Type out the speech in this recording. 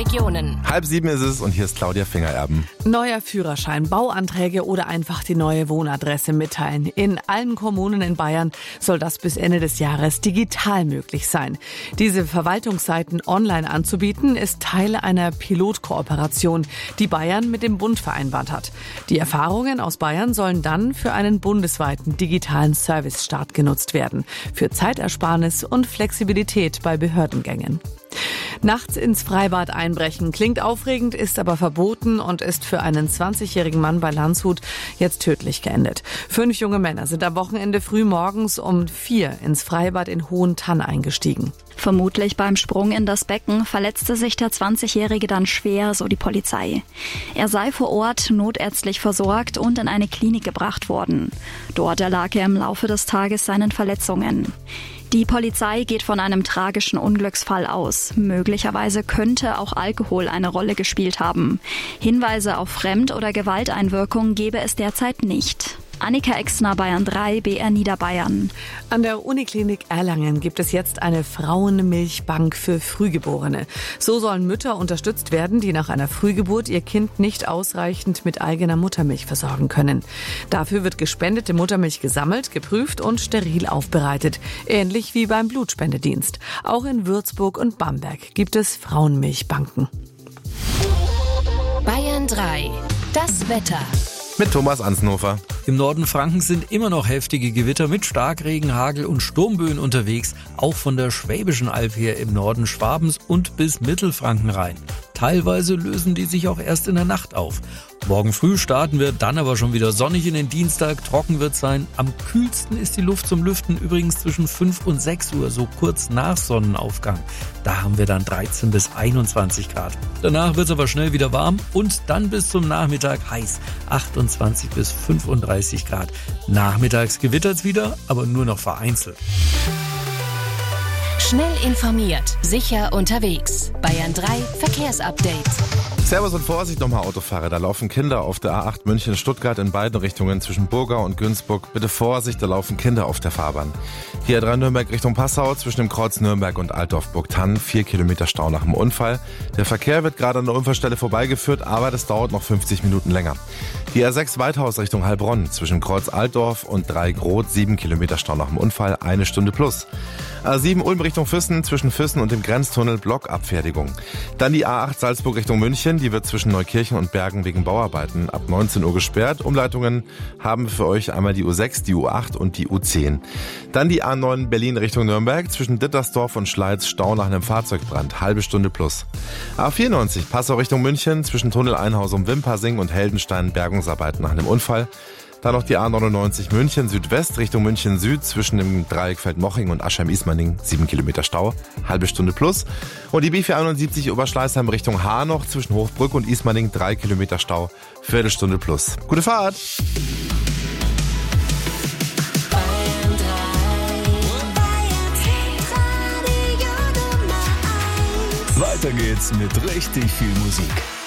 Regionen. 6:30 ist es und hier ist Claudia Fingererben. Neuer Führerschein, Bauanträge oder einfach die neue Wohnadresse mitteilen. In allen Kommunen in Bayern soll das bis Ende des Jahres digital möglich sein. Diese Verwaltungsseiten online anzubieten, ist Teil einer Pilotkooperation, die Bayern mit dem Bund vereinbart hat. Die Erfahrungen aus Bayern sollen dann für einen bundesweiten digitalen Servicestart genutzt werden. Für Zeitersparnis und Flexibilität bei Behördengängen. Nachts ins Freibad einbrechen klingt aufregend, ist aber verboten und ist für einen 20-jährigen Mann bei Landshut jetzt tödlich geendet. 5 junge Männer sind am Wochenende früh morgens um 4 ins Freibad in Hohentann eingestiegen. Vermutlich beim Sprung in das Becken verletzte sich der 20-Jährige dann schwer, so die Polizei. Er sei vor Ort notärztlich versorgt und in eine Klinik gebracht worden. Dort erlag er im Laufe des Tages seinen Verletzungen. Die Polizei geht von einem tragischen Unglücksfall aus. Möglicherweise könnte auch Alkohol eine Rolle gespielt haben. Hinweise auf Fremd- oder Gewalteinwirkung gebe es derzeit nicht. Annika Exner, Bayern 3, BR Niederbayern. An der Uniklinik Erlangen gibt es jetzt eine Frauenmilchbank für Frühgeborene. So sollen Mütter unterstützt werden, die nach einer Frühgeburt ihr Kind nicht ausreichend mit eigener Muttermilch versorgen können. Dafür wird gespendete Muttermilch gesammelt, geprüft und steril aufbereitet. Ähnlich wie beim Blutspendedienst. Auch in Würzburg und Bamberg gibt es Frauenmilchbanken. Bayern 3, das Wetter. Mit Thomas Ansnofer. Im Norden Frankens sind immer noch heftige Gewitter mit Starkregen, Hagel und Sturmböen unterwegs, auch von der Schwäbischen Alb her im Norden Schwabens und bis Mittelfranken rein. Teilweise lösen die sich auch erst in der Nacht auf. Morgen früh starten wir dann aber schon wieder sonnig in den Dienstag, trocken wird sein. Am kühlsten ist die Luft zum Lüften übrigens zwischen 5 und 6 Uhr, so kurz nach Sonnenaufgang. Da haben wir dann 13 bis 21 Grad. Danach wird es aber schnell wieder warm und dann bis zum Nachmittag heiß, 28 bis 35 Grad. Nachmittags gewittert es wieder, aber nur noch vereinzelt. Schnell informiert, sicher unterwegs. Bayern 3 Verkehrsupdate. Servus und Vorsicht nochmal Autofahrer, da laufen Kinder auf der A8 München-Stuttgart in beiden Richtungen zwischen Burgau und Günzburg. Bitte Vorsicht, da laufen Kinder auf der Fahrbahn. Die A3 Nürnberg Richtung Passau zwischen dem Kreuz Nürnberg und Altdorf-Burgthann, 4 Kilometer Stau nach dem Unfall. Der Verkehr wird gerade an der Unfallstelle vorbeigeführt, aber das dauert noch 50 Minuten länger. Die A6 Weithaus Richtung Heilbronn zwischen Kreuz Altdorf und Dreigroth, 7 Kilometer Stau nach dem Unfall, 1 Stunde plus. A7 Ulm Richtung Füssen, zwischen Füssen und dem Grenztunnel Blockabfertigung. Dann die A8 Salzburg Richtung München, die wird zwischen Neukirchen und Bergen wegen Bauarbeiten ab 19 Uhr gesperrt. Umleitungen haben wir für euch einmal die U6, die U8 und die U10. Dann die A9 Berlin Richtung Nürnberg, zwischen Dittersdorf und Schleiz Stau nach einem Fahrzeugbrand, halbe Stunde plus. A94 Passau Richtung München, zwischen Tunnel Einhausum Wimpassing und Heldenstein Bergungsarbeiten nach einem Unfall. Dann noch die A99 München Südwest Richtung München Süd zwischen dem Dreieck Feldmoching und Aschheim-Ismaning 7 Kilometer Stau, halbe Stunde plus. Und die B471 Oberschleißheim Richtung Hanoch zwischen Hochbrück und Ismaning 3 Kilometer Stau, Viertelstunde plus. Gute Fahrt! Weiter geht's mit richtig viel Musik.